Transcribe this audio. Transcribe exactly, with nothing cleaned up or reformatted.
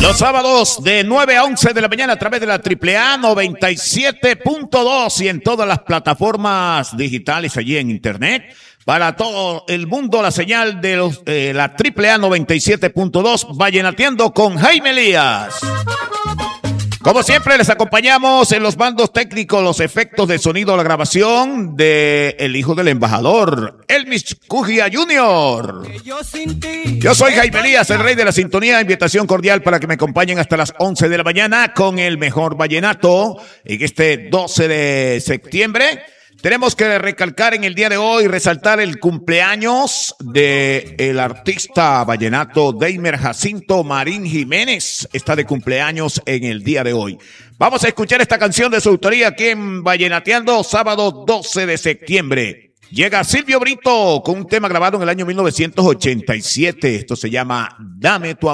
Los sábados de nueve a once de la mañana a través de la Triple A noventa y siete punto dos y en todas las plataformas digitales allí en internet. Para todo el mundo, la señal de los, eh, la Triple A noventa y siete punto dos, vallenateando con Jaime Elías. Como siempre, les acompañamos en los mandos técnicos, los efectos de sonido, la grabación de el hijo del embajador, Elmis Cujia junior Yo soy Jaime Elías, el rey de la sintonía. Invitación cordial para que me acompañen hasta las once de la mañana con el mejor vallenato en este doce de septiembre. Tenemos que recalcar en el día de hoy, resaltar el cumpleaños de el artista vallenato Deimer Jacinto Marín Jiménez. Está de cumpleaños en el día de hoy. Vamos a escuchar esta canción de su autoría aquí en Vallenateando, sábado doce de septiembre. Llega Silvio Brito con un tema grabado en el año mil novecientos ochenta y siete. Esto se llama Dame tu amor.